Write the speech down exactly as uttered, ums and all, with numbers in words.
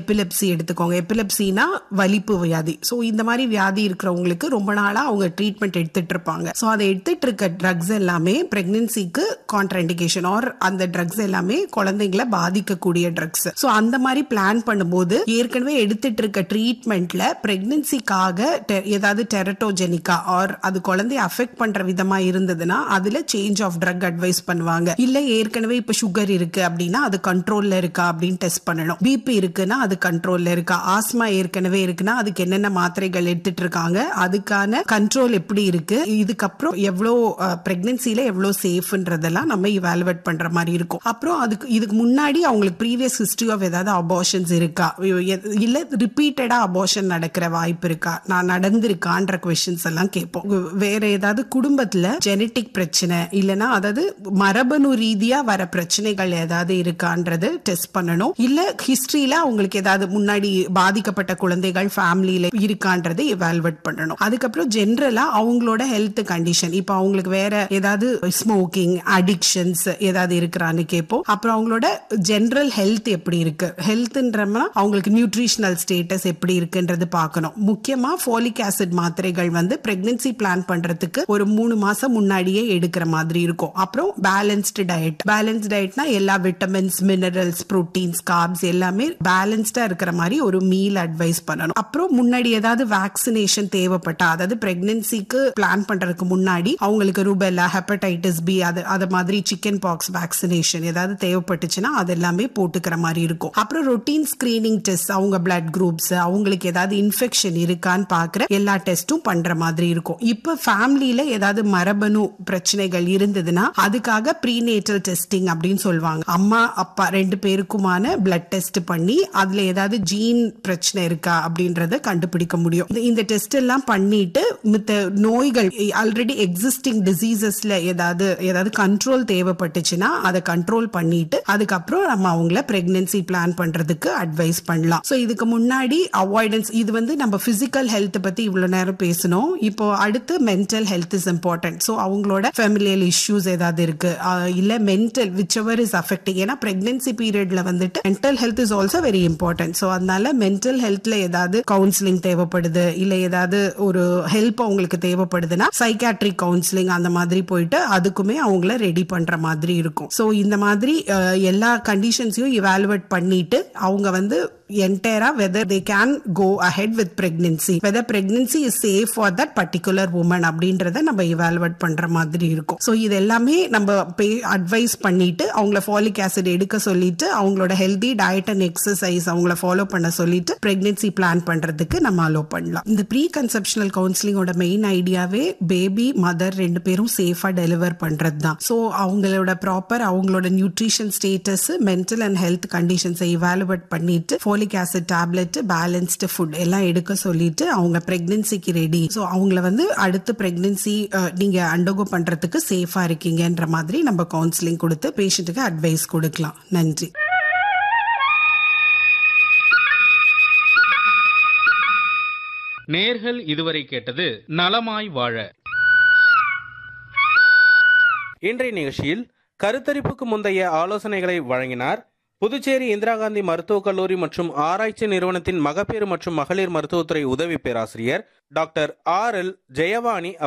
Epilepsy எடுத்துக்கோங்க. எபிலெப்சினா வலிப்பு வியாதி. ஸோ இந்த மாதிரி வியாதி இருக்கிறவங்களுக்கு ரொம்ப நாளா அவங்க ட்ரீட்மெண்ட் எடுத்துட்டு இருப்பாங்க. ஸோ அதை எடுத்துட்டு இருக்க ட்ரக்ஸ் எல்லாமே பிரெக்னன்சிக்கு கான்ட்ராண்டிகேஷன் ஆர் அந்த ட்ரக்ஸ் எல்லாமே குழந்தைங்களை பாதிக்கக்கூடிய ட்ரக்ஸ். ஸோ அந்த மாதிரி பிளான் பண்ணும்போது ஏற்கனவே எடுத்துட்டு இருக்க ட்ரீட்மெண்ட்ல பிரெக்னன்சிக்காக ஏதாவது டெரட்டோஜெனிக்கா ஆர் அது குழந்தைய அஃபெக்ட் பண்ற விதமா இருந்ததுன்னா அதுல சேஞ்ச் ஆஃப் ட்ரக் அட்வைஸ் பண்ணுவாங்க. இல்ல ஏற்கனவே இப்ப சுகர் இருக்கு அப்படின்னா அது கண்ட்ரோல்ல இருக்கா அப்படின்னு டெஸ்ட் பண்ணணும். பிபி இருக்குன்னா அது கண்ட்ரோல்ல இருக்கா, ஆஸ்மா ஏற்கனவே இருக்குன்னா அதுக்கு என்னென்ன மாத்திரைகள் எடுத்துட்டு இருக்காங்க, அதுக்கான கண்ட்ரோல் எப்படி இருக்கு, இதுக்கப்புறம் எவ்வளோ பிரெக்னன்சில எவ்வளோ சேஃப்ன்றதெல்லாம் நம்ம இவாலுவேட் பண்ற மாதிரி இருக்கும். அப்புறம் அதுக்கு இதுக்கு முன்னாடி அவங்களுக்கு ப்ரீவியஸ் ஹிஸ்டரி ஆஃப் ஏதாவது அபார்ஷன்ஸ் இருக்கா, இல்ல ரிப்பீட்டடா அபார்ஷன் நடக்கிற வாய்ப்பு இருக்கா, நான் நடந்திருக்கான்ற கொஸ்டின்ஸ் எல்லாம் கேட்போம். வேற ஏதாவது குடும்பத்துல ஜெனட்டிக் பிரச்சனை இல்லைன்னா அதாவது மரபணு ரீதியா வர பிரச்சனைகள் ஏதாவது இருக்கான்றது டெஸ்ட் பண்ணணும். இல்ல ஹிஸ்டரியில அவங்களுக்கு ஏதாவது முன்னாடி பாதிக்கப்பட்ட குழந்தைகள் ஃபேமிலியில இருக்கான்றது எவாலுவேட் பண்ணணும். அதுக்கப்புறம் ஜெனரலா அவங்களோட ஹெல்த் கண்டிஷன், இப்ப அவங்களுக்கு வேற ஏதாவது ஸ்மோக்கிங் அடிக்ஷன்ஸ் ஏதாவது இருக்கிறான்னு கேட்போம். அப்புறம் அவங்களோட ஜெனரல் ஹெல்த் எப்படி இருக்கு, ஹெல்த்ன்றமா அவங்களுக்கு நியூட்ரிஷனல் ஸ்டேட்டஸ் எப்படி இருக்குன்றது பார்க்கணும். முக்கியமா ஃபோலிக் ஆசிட் மாத்திரைகள் வந்து பிரெக்னன்சி பிளான் பண்றதுக்கு ஒரு மூணு மாசம் முன்னாடியே எடுக்கிற மாதிரி இருக்கும். அப்புறம் பேலன்ஸ்டு டயட், பேலன்ஸ் டயட்னா எல்லா விட்டமின்ஸ் மினரல்ஸ் புரோட்டீன்ஸ் கார்ப்ஸ் எல்லாமே பேலன்ஸ்டா இருக்கிற மாதிரி ஒரு மீல் அட்வைஸ் பண்ணணும். அப்புறம் முன்னாடி ஏதாவது வேக்சினேஷன் தேவைப்பட்டா, அதாவது பிரெக்னன்சிக்கு பிளான் பண்றதுக்கு முன்னாடி அவங்களுக்கு ரூபெல்லா ஹெப்படைட்டிஸ் பி அது அது மாதிரி சிக்கன் பாக்ஸ் வேக்சினேஷன் ஏதாவது தேவைப்பட்டுச்சுன்னா அது எல்லாமே போட்டுக்கிற மாதிரி இருக்கும். அப்புறம் ரொட்டீன் ஸ்கிரீனிங் டெஸ்ட், அவங்க பிளட் குரூப்ஸ் அவங்களுக்கு ஏதாவது இன்ஃபெக்ஷன் இருக்கான்னு பாக்குற எல்லா டெஸ்டும் பண்ற மாதிரி இருக்கும். இப்ப ஃபேமிலியில ஏதாவது மரபணு பிரச்சனைகள் இருந்ததுன்னா அதுக்காக ப்ரீநேட்டல் டெஸ்டிங் அப்படின்னு சொல்லுவாங்க. அம்மா அப்பா ரெண்டு பேருக்குமான பிளட் டெஸ்ட் பண்ணி அதுல ஏதாவது ஜீன் பிரச்சனை இருக்கா அப்படின்றத கண்டுபிடிக்க முடியும். இந்த டெஸ்ட் எல்லாம் பண்ணிட்டு மித்த நோய்கள் ஆல்ரெடி எக்ஸிஸ்டிங் டிசீசஸ்ல ஏதாவது ஏதாவது கண்ட்ரோல் தேவைப்பட்டுச்சுன்னா அதை கண்ட்ரோல் பண்ணிட்டு அதுக்கப்புறம் நம்ம அவங்கள பிரெக்னன்சி பிளான் பண்றதுக்கு அட்வைஸ் பண்ணலாம். சோ இதுக்கு முன்னாடி அவாய்டன்ஸ், இது வந்து நம்ம பிசிக்கல் ஹெல்த் பத்தி இவ்வளவு நேரம் பேசணும். இப்போ அடுத்து mental health is important. So அவங்களோட ஃபேமிலியல் இஷ்யூஸ் ஏதாவது இருக்கு இல்ல mental which ever is affecting, ஏன்னா பிரெக்னன்சி பீரியட்ல வந்துட்டு mental health is also very important. So அதனால மென்டல் ஹெல்த்ல ஏதாவது கவுன்சிலிங் தேவைப்படுது இல்ல ஏதாவது ஒரு ஹெல்ப் அவங்களுக்கு தேவைப்படுதுன்னா சைக்காட்ரிக் கவுன்சிலிங் அந்த மாதிரி போயிட்டு அதுக்குமே அவங்கள ரெடி பண்ற மாதிரி இருக்கும். சோ இந்த மாதிரி எல்லா கண்டிஷன்ஸையும் இவாலுவேட் பண்ணிட்டு அவங்க வந்து entire whether they can go ahead with pregnancy, whether pregnancy is safe for that particular woman அப்படின்றத நம்ம evaluate பண்ற மாதிரி இருக்கும். சோ இது எல்லாமே நம்ம அட்வைஸ் பண்ணிட்டு அவங்கள ஃபாலிக் ஆசிட் எடுக்க சொல்லிட்டு அவங்களோட ஹெல்தி டயட் அண்ட் எக்ஸசைஸ் அவங்கள ஃபாலோ பண்ண சொல்லிட்டு பிரெக்னன்சி பிளான் பண்றதுக்கு நம்ம அலோ பண்ணலாம். இந்த ப்ரீ கன்செப்ஷனல் கவுன்சிலிங்கோட மெயின் ஐடியாவே பேபி மதர் ரெண்டு பேரும் சேஃபா டெலிவர் பண்றது தான். சோ அவங்களோட ப்ராப்பர் அவங்களோட nutrition status mental and health கண்டிஷன்ஸை evaluate பண்ணிட்டு folic acid tablet balanced food எல்லாம் எடுக்க சொல்லிட்டு அவங்க பிரெக்னன்சிக்கு ரெடி. ஸோ அவங்கள வந்து அடுத்து பிரெக்னன்சி நீங்க அண்டர்கோ பண்றதுக்கு சேஃபா இருக்கீங்கன்ற மாதிரி நம்ம கவுன்சிலிங் கொடுத்து பேஷண்ட்டுக்கு அட்வைஸ் கொடுக்கலாம். நன்றி. நேர்கள் இதுவரை கேட்டது நலமாய் வாழ. இன்றைய நிகழ்ச்சியில் கருத்தரிப்புக்கு முந்தைய ஆலோசனைகளை வழங்கினார் புதுச்சேரி இந்திரா காந்தி மருத்துவக் கல்லூரி மற்றும் ஆராய்ச்சி நிறுவனத்தின் மகப்பேறு மற்றும் மகளிர் மருத்துவத்துறை உதவி பேராசிரியர் டாக்டர் ஆர் எல் ஜெயவாணி.